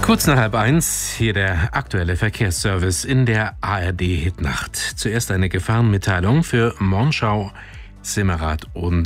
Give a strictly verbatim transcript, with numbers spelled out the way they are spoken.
Kurz nach halb eins, hier der aktuelle Verkehrsservice in der A R D-Hitnacht. Zuerst eine Gefahrenmitteilung für Monschau, Simmerath und